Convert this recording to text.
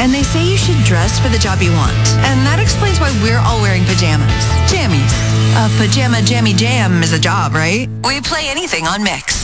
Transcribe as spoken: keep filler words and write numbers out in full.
And they say you should dress for the job you want. And that explains why we're all wearing pajamas. Jammies. A pajama jammy jam is a job, right? We play anything on Mix.